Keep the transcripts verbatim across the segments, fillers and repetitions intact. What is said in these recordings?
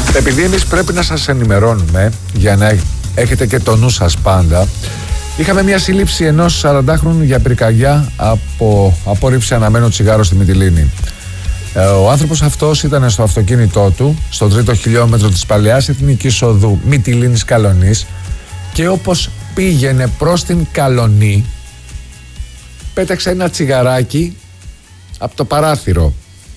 Επειδή εμείς πρέπει να σας ενημερώνουμε για να έχετε και το νου σας πάντα, είχαμε μια σύλληψη ενός σαραντάχρονου για πυρκαγιά από απόρριψη αναμένο τσιγάρο στη Μυτιλήνη. Ο άνθρωπος αυτός ήταν στο αυτοκίνητό του στο τρίτο χιλιόμετρο της παλαιάς εθνικής οδού Μυτιλήνης Καλονής και όπως πήγαινε προς την Καλονή πέταξε ένα τσιγαράκι από το παράθυρο.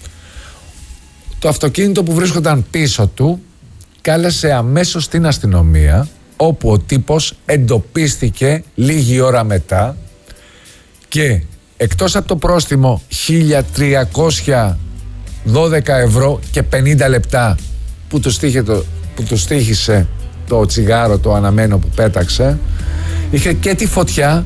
Το αυτοκίνητο που βρίσκονταν πίσω του κάλεσε αμέσως την αστυνομία, όπου ο τύπος εντοπίστηκε λίγη ώρα μετά και εκτός από το πρόστιμο χίλια τριακόσια δώδεκα ευρώ και πενήντα λεπτά που του στήχε το, που του στήχησε το τσιγάρο το αναμένο που πέταξε, είχε και τη φωτιά.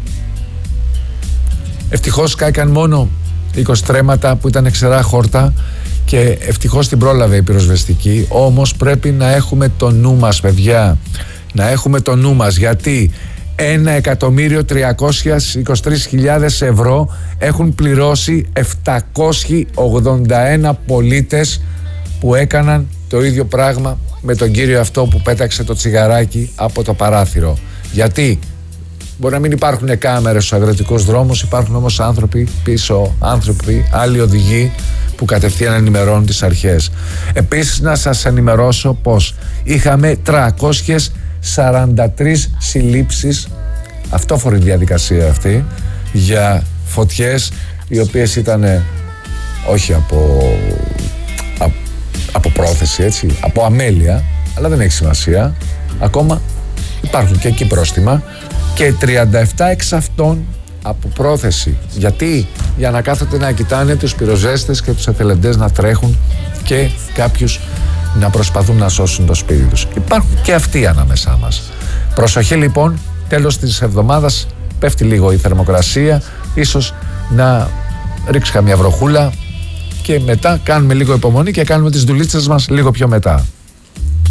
Ευτυχώς κάηκαν μόνο είκοσι τρέματα που ήταν ξερά χόρτα και ευτυχώς την πρόλαβε η πυροσβεστική. Όμως πρέπει να έχουμε το νου μας, παιδιά, να έχουμε το νου μας, γιατί ένα εκατομμύριο τριακόσιες είκοσι τρεις χιλιάδες ευρώ έχουν πληρώσει επτακόσιοι ογδόντα ένα πολίτες που έκαναν το ίδιο πράγμα με τον κύριο αυτό που πέταξε το τσιγαράκι από το παράθυρο. Γιατί μπορεί να μην υπάρχουν κάμερες στους αγροτικούς δρόμους, υπάρχουν όμως άνθρωποι πίσω, άνθρωποι, άλλοι οδηγοί που κατευθείαν ενημερώνουν τις αρχές. Επίσης να σας ενημερώσω πως είχαμε τριακόσιες σαράντα τρεις συλλήψεις, αυτόφορη διαδικασία αυτή, για φωτιές οι οποίες ήταν όχι από, α, από πρόθεση, έτσι, από αμέλεια, αλλά δεν έχει σημασία, ακόμα υπάρχουν και εκεί πρόστιμα, και τριάντα επτά εξ αυτών από πρόθεση. Γιατί? Για να κάθονται να κοιτάνε τους πυροσβέστες και τους εθελοντές να τρέχουν και κάποιους να προσπαθούν να σώσουν το σπίτι τους. Υπάρχουν και αυτοί ανάμεσά μας. Προσοχή λοιπόν, τέλος της εβδομάδας πέφτει λίγο η θερμοκρασία, ίσως να ρίξει καμιά βροχούλα και μετά κάνουμε λίγο υπομονή και κάνουμε τις δουλίτσες μας λίγο πιο μετά.